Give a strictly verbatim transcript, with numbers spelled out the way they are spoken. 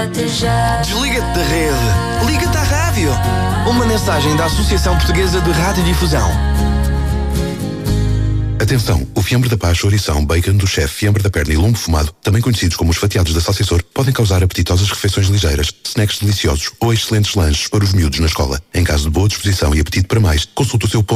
Desliga-te já. Desliga-te da rede. Liga-te à rádio. Uma mensagem da Associação Portuguesa de Radiodifusão. Atenção, o fiambre da paz, chourição, bacon do chefe, fiambre da perna e lombo fumado, também conhecidos como os fatiados da salsiçor, podem causar apetitosas refeições ligeiras, snacks deliciosos ou excelentes lanches para os miúdos na escola. Em caso de boa disposição e apetite para mais, consulte o seu